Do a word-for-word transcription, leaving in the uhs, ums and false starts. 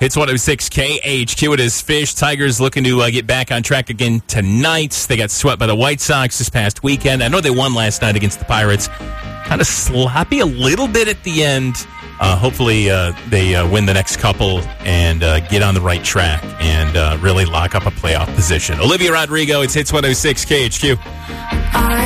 It's one oh six K H Q. It is Fish. Tigers looking to uh, get back on track again tonight. They got swept by the White Sox this past weekend. I know they won last night against the Pirates. Kind of sloppy a little bit at the end. Uh, hopefully uh, they uh, win the next couple and uh, get on the right track and uh, really lock up a playoff position. Olivia Rodrigo, it's Hits one oh six K H Q.